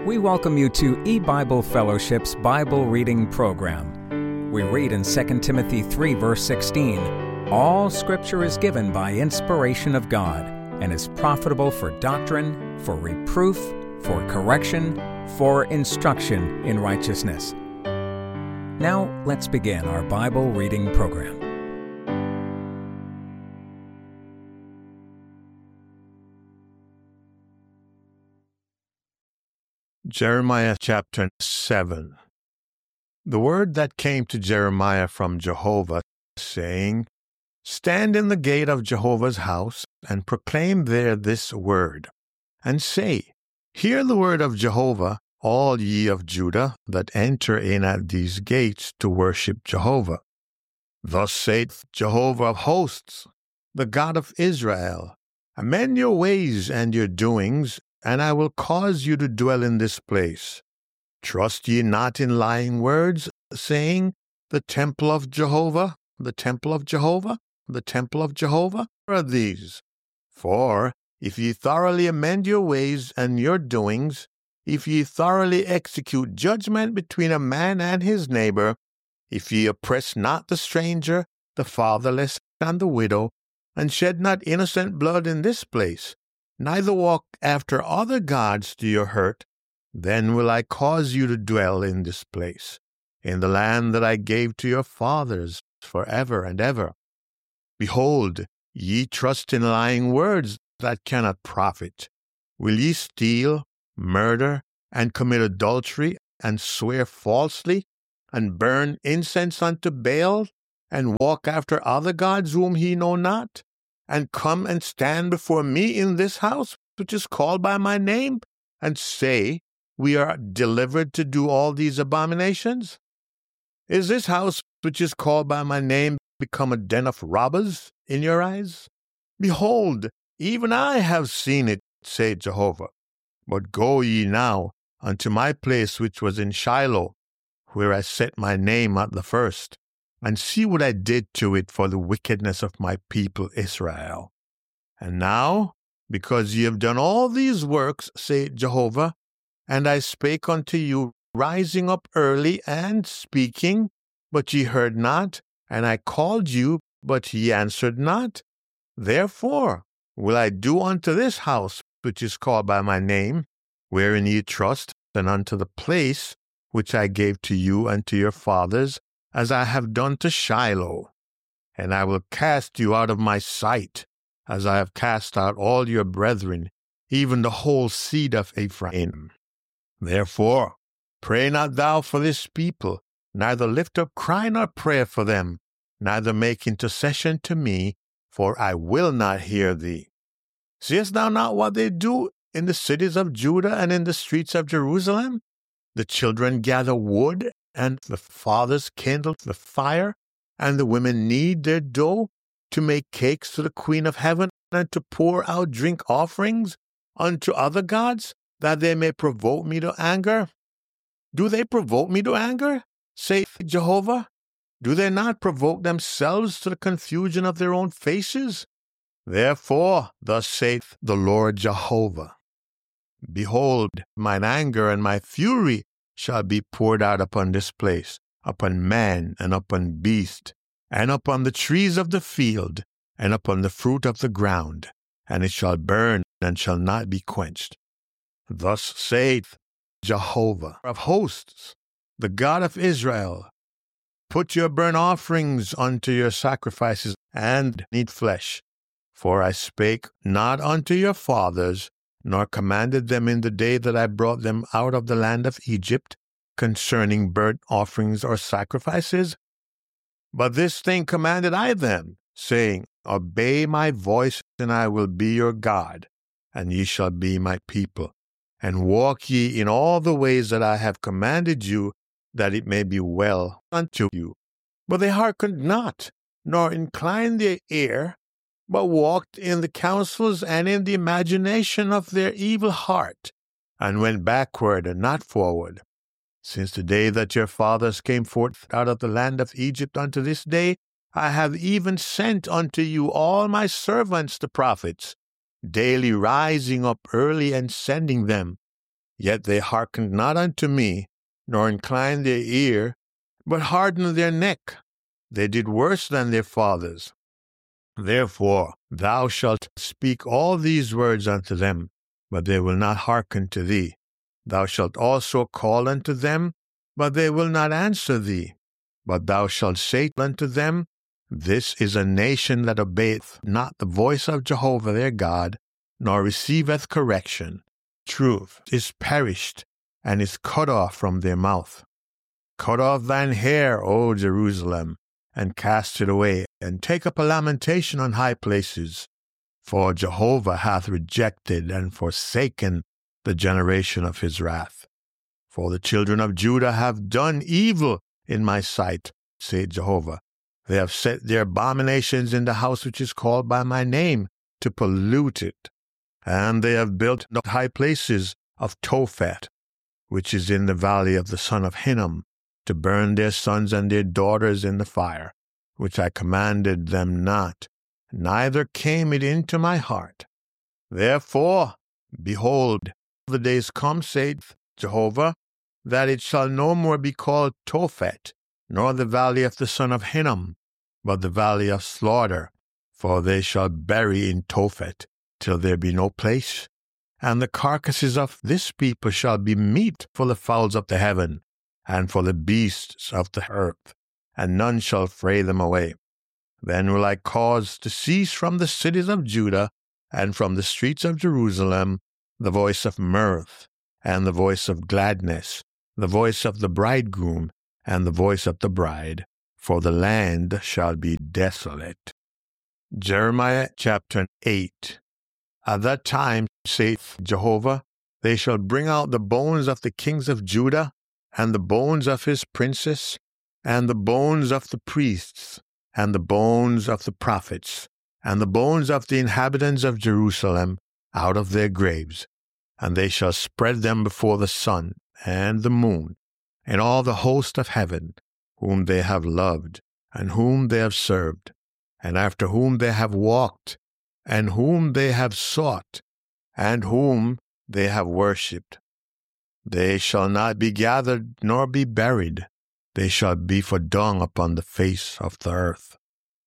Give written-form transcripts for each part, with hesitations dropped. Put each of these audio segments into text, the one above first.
We welcome you to E-Bible Fellowship's Bible Reading Program. We read in 2 Timothy 3, verse 16, "All Scripture is given by inspiration of God, and is profitable for doctrine, for reproof, for correction, for instruction in righteousness." Now, let's begin our Bible reading program. Jeremiah chapter 7. The word that came to Jeremiah from Jehovah, saying, "Stand in the gate of Jehovah's house, and proclaim there this word, and say, Hear the word of Jehovah, all ye of Judah that enter in at these gates to worship Jehovah. Thus saith Jehovah of hosts, the God of Israel, Amend your ways and your doings, and I will cause you to dwell in this place. Trust ye not in lying words, saying, The temple of Jehovah, the temple of Jehovah, the temple of Jehovah are these. For if ye thoroughly amend your ways and your doings, if ye thoroughly execute judgment between a man and his neighbor, if ye oppress not the stranger, the fatherless, and the widow, and shed not innocent blood in this place, neither walk after other gods to your hurt, then will I cause you to dwell in this place, in the land that I gave to your fathers forever and ever. Behold, ye trust in lying words that cannot profit. Will ye steal, murder, and commit adultery, and swear falsely, and burn incense unto Baal, and walk after other gods whom ye know not, and come and stand before me in this house, which is called by my name, and say, We are delivered to do all these abominations? Is this house, which is called by my name, become a den of robbers in your eyes? Behold, even I have seen it, saith Jehovah. But go ye now unto my place which was in Shiloh, where I set my name at the first, and see what I did to it for the wickedness of my people Israel. And now, because ye have done all these works, saith Jehovah, and I spake unto you, rising up early and speaking, but ye heard not, and I called you, but ye answered not. Therefore will I do unto this house, which is called by my name, wherein ye trust, and unto the place which I gave to you and to your fathers, as I have done to Shiloh. And I will cast you out of my sight, as I have cast out all your brethren, even the whole seed of Ephraim. Therefore, pray not thou for this people, neither lift up cry nor prayer for them, neither make intercession to me, for I will not hear thee. Seest thou not what they do in the cities of Judah and in the streets of Jerusalem? The children gather wood, and the fathers kindle the fire, and the women knead their dough to make cakes to the Queen of Heaven, and to pour out drink offerings unto other gods, that they may provoke me to anger. Do they provoke me to anger, saith Jehovah? Do they not provoke themselves to the confusion of their own faces? Therefore, thus saith the Lord Jehovah, Behold, mine anger and my fury shall be poured out upon this place, upon man and upon beast, and upon the trees of the field, and upon the fruit of the ground, and it shall burn and shall not be quenched. Thus saith Jehovah of hosts, the God of Israel, Put your burnt offerings unto your sacrifices, and eat flesh. For I spake not unto your fathers, nor commanded them in the day that I brought them out of the land of Egypt, concerning burnt offerings or sacrifices. But this thing commanded I them, saying, Obey my voice, and I will be your God, and ye shall be my people. And walk ye in all the ways that I have commanded you, that it may be well unto you. But they hearkened not, nor inclined their ear, but walked in the counsels and in the imagination of their evil heart, and went backward and not forward. Since the day that your fathers came forth out of the land of Egypt unto this day, I have even sent unto you all my servants the prophets, daily rising up early and sending them. Yet they hearkened not unto me, nor inclined their ear, but hardened their neck. They did worse than their fathers. Therefore thou shalt speak all these words unto them, but they will not hearken to thee. Thou shalt also call unto them, but they will not answer thee. But thou shalt say unto them, This is a nation that obeyeth not the voice of Jehovah their God, nor receiveth correction. Truth is perished, and is cut off from their mouth. Cut off thine hair, O Jerusalem, and cast it away, and take up a lamentation on high places. For Jehovah hath rejected and forsaken the generation of his wrath. For the children of Judah have done evil in my sight, saith Jehovah. They have set their abominations in the house which is called by my name, to pollute it. And they have built the high places of Tophet, which is in the valley of the son of Hinnom, to burn their sons and their daughters in the fire, which I commanded them not, neither came it into my heart. Therefore, behold, the days come, saith Jehovah, that it shall no more be called Tophet, nor the valley of the son of Hinnom, but the valley of slaughter, for they shall bury in Tophet, till there be no place. And the carcasses of this people shall be meat for the fowls of the heaven, and for the beasts of the earth, and none shall fray them away. Then will I cause to cease from the cities of Judah, and from the streets of Jerusalem, the voice of mirth, and the voice of gladness, the voice of the bridegroom, and the voice of the bride, for the land shall be desolate. Jeremiah chapter 8. At that time, saith Jehovah, they shall bring out the bones of the kings of Judah, and the bones of his princes, and the bones of the priests, and the bones of the prophets, and the bones of the inhabitants of Jerusalem out of their graves. And they shall spread them before the sun and the moon, and all the host of heaven, whom they have loved, and whom they have served, and after whom they have walked, and whom they have sought, and whom they have worshipped. They shall not be gathered nor be buried. They shall be for dung upon the face of the earth.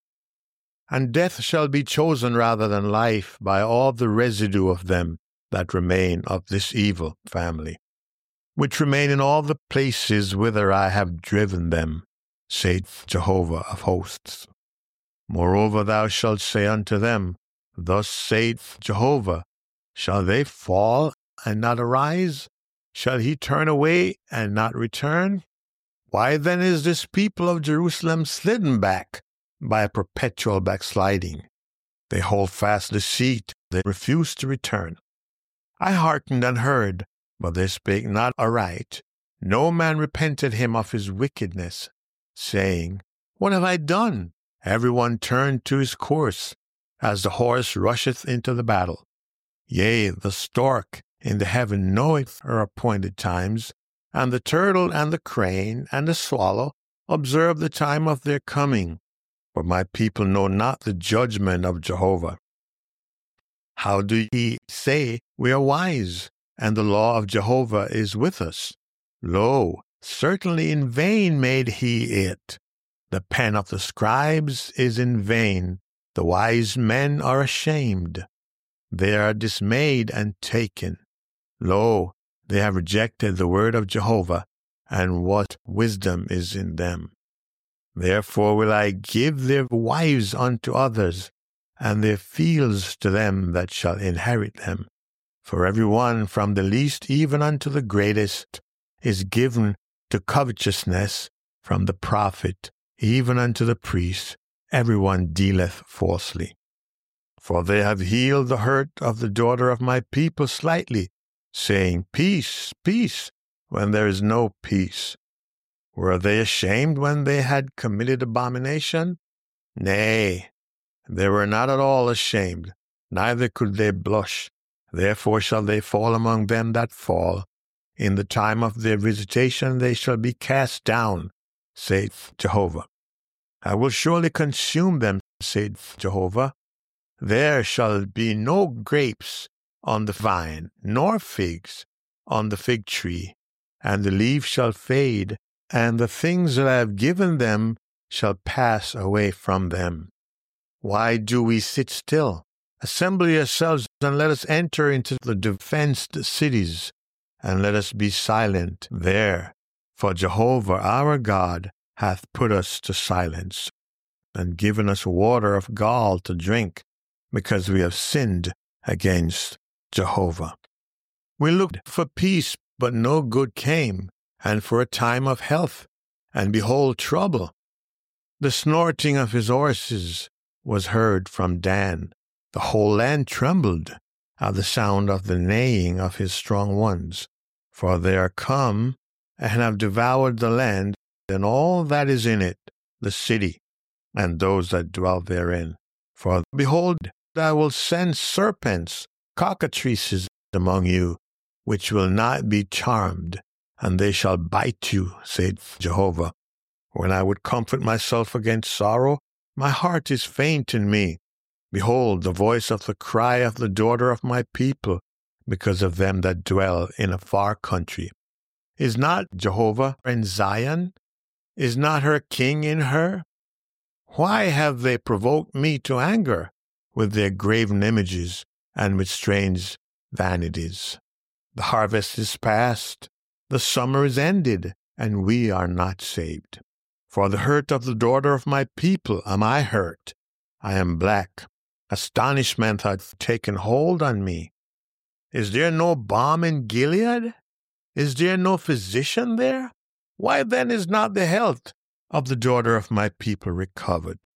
And death shall be chosen rather than life by all the residue of them that remain of this evil family, which remain in all the places whither I have driven them, saith Jehovah of hosts. Moreover thou shalt say unto them, Thus saith Jehovah, Shall they fall and not arise? Shall he turn away and not return? Why then is this people of Jerusalem slidden back by a perpetual backsliding? They hold fast deceit, they refuse to return. I hearkened and heard, but they spake not aright. No man repented him of his wickedness, saying, What have I done? Every one turned to his course, as the horse rusheth into the battle. Yea, the stork in the heaven knoweth her appointed times, and the turtle and the crane and the swallow observe the time of their coming. But my people know not the judgment of Jehovah. How do ye say, We are wise, and the law of Jehovah is with us? Lo, certainly in vain made he it. The pen of the scribes is in vain. The wise men are ashamed. They are dismayed and taken. Lo, they have rejected the word of Jehovah, and what wisdom is in them. Therefore will I give their wives unto others, and their fields to them that shall inherit them. For every one, from the least even unto the greatest, is given to covetousness, from the prophet even unto the priest, every one dealeth falsely. For they have healed the hurt of the daughter of my people slightly, saying, Peace, peace, when there is no peace. Were they ashamed when they had committed abomination? Nay, they were not at all ashamed, neither could they blush. Therefore shall they fall among them that fall. In the time of their visitation they shall be cast down, saith Jehovah. I will surely consume them, saith Jehovah. There shall be no grapes on the vine, nor figs, on the fig tree, and the leaf shall fade, and the things that I have given them shall pass away from them. Why do we sit still? Assemble yourselves, and let us enter into the defenced cities, and let us be silent there. For Jehovah our God hath put us to silence, and given us water of gall to drink, because we have sinned against Jehovah. We looked for peace, but no good came, and for a time of health, and behold trouble. The snorting of his horses was heard from Dan. The whole land trembled at the sound of the neighing of his strong ones. For they are come and have devoured the land, and all that is in it, the city, and those that dwell therein. For behold, I will send serpents, cockatrices among you, which will not be charmed, and they shall bite you, saith Jehovah. When I would comfort myself against sorrow, my heart is faint in me. Behold, the voice of the cry of the daughter of my people, because of them that dwell in a far country. Is not Jehovah in Zion? Is not her king in her? Why have they provoked me to anger with their graven images and with strange vanities? The harvest is past, the summer is ended, and we are not saved. For the hurt of the daughter of my people am I hurt. I am black. Astonishment hath taken hold on me. Is there no balm in Gilead? Is there no physician there? Why then is not the health of the daughter of my people recovered?